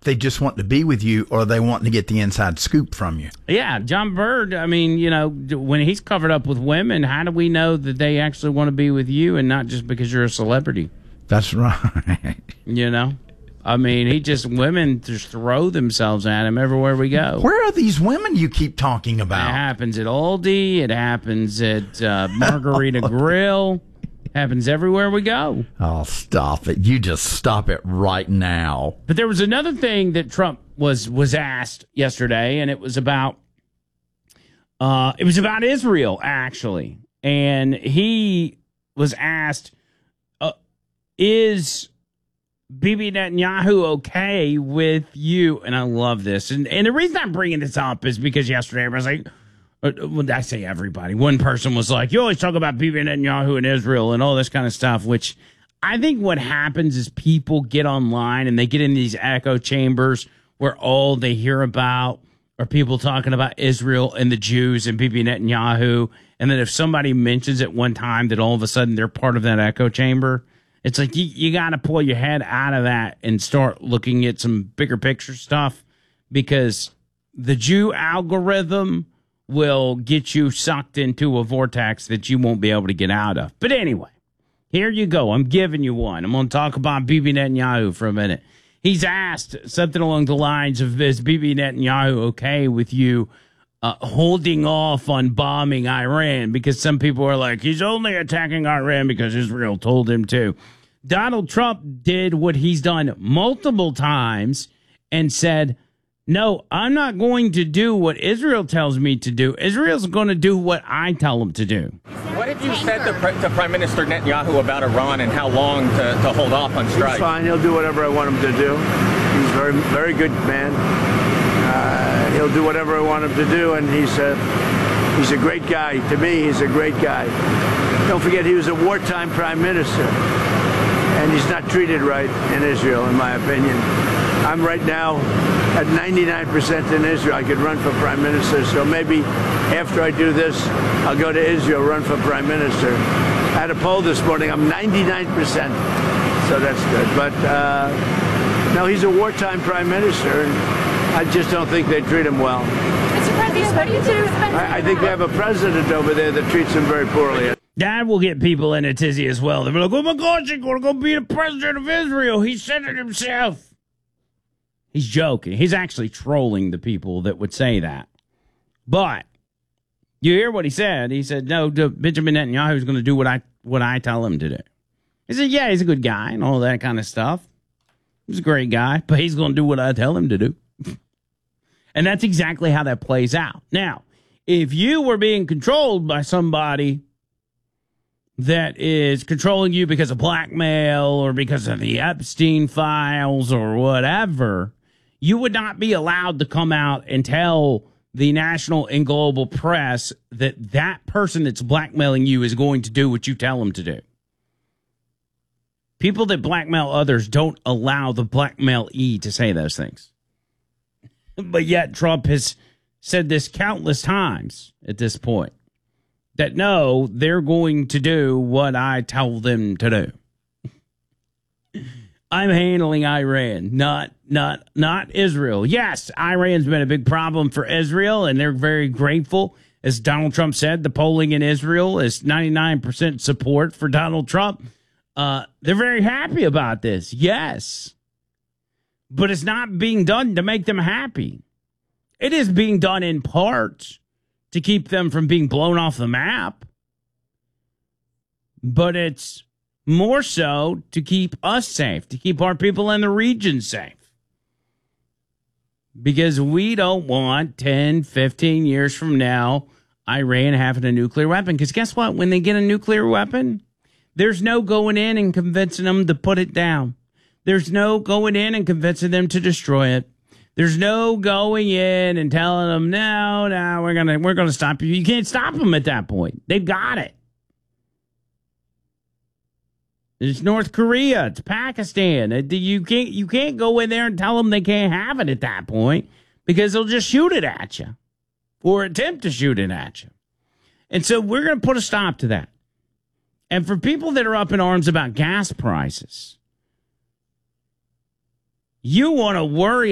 they just want to be with you, or they want to get the inside scoop from you. Yeah, John Bird, I mean, when he's covered up with women, how do we know that they actually want to be with you and not just because you're a celebrity? That's right. I mean, women just throw themselves at him everywhere we go. Where are these women you keep talking about? It happens at Aldi. It happens at Margarita Grill. Happens everywhere we go. Oh, stop it. You just stop it right now. But there was another thing that Trump was asked yesterday, and it was about Israel, actually. And he was asked, is Bibi Netanyahu okay with you? And I love this. And the reason I'm bringing this up is because yesterday everybody's like, when I say everybody, one person was like, you always talk about Bibi Netanyahu and Israel and all this kind of stuff, which I think what happens is people get online and they get in these echo chambers where all they hear about are people talking about Israel and the Jews and Bibi Netanyahu. And then if somebody mentions it one time, that all of a sudden they're part of that echo chamber. It's like you got to pull your head out of that and start looking at some bigger picture stuff, because the Jew algorithm will get you sucked into a vortex that you won't be able to get out of. But anyway, here you go. I'm giving you one. I'm going to talk about Bibi Netanyahu for a minute. He's asked something along the lines of, is Bibi Netanyahu okay with you holding off on bombing Iran? Because some people are like, he's only attacking Iran because Israel told him to. Donald Trump did what he's done multiple times and said, no, I'm not going to do what Israel tells me to do. Israel's going to do what I tell them to do. What have you said to Prime Minister Netanyahu about Iran and how long to hold off on strike? He's fine. He'll do whatever I want him to do. He's a very, very good man. He'll do whatever I want him to do, and he's a great guy. To me, he's a great guy. Don't forget, he was a wartime prime minister, and he's not treated right in Israel, in my opinion. I'm right now at 99% in Israel. I could run for prime minister, so maybe after I do this, I'll go to Israel, run for prime minister. I had a poll this morning. I'm 99%, so that's good. But no, he's a wartime prime minister, and I just don't think they treat him well. I think they have a president over there that treats him very poorly. That will get people in a tizzy as well. They'll be like, oh my gosh, he's going to go be the president of Israel. He said it himself. He's joking. He's actually trolling the people that would say that. But you hear what he said. He said, no, Benjamin Netanyahu is going to do what I tell him to do. He said, yeah, he's a good guy and all that kind of stuff. He's a great guy, but he's going to do what I tell him to do. And that's exactly how that plays out. Now, if you were being controlled by somebody that is controlling you because of blackmail or because of the Epstein files or whatever, you would not be allowed to come out and tell the national and global press that that person that's blackmailing you is going to do what you tell them to do. People that blackmail others don't allow the blackmailee to say those things. But yet Trump has said this countless times at this point, that no, they're going to do what I tell them to do. I'm handling Iran, not Israel. Yes, Iran's been a big problem for Israel, and they're very grateful. As Donald Trump said, the polling in Israel is 99% support for Donald Trump. They're very happy about this, yes. But it's not being done to make them happy. It is being done in part to keep them from being blown off the map. But it's more so to keep us safe, to keep our people in the region safe. Because we don't want 10, 15 years from now, Iran having a nuclear weapon. Because guess what? When they get a nuclear weapon, there's no going in and convincing them to put it down. There's no going in and convincing them to destroy it. There's no going in and telling them, no, we're gonna stop you. You can't stop them at that point. They've got it. It's North Korea. It's Pakistan. You can't go in there and tell them they can't have it at that point, because they'll just shoot it at you or attempt to shoot it at you. And so we're going to put a stop to that. And for people that are up in arms about gas prices, you want to worry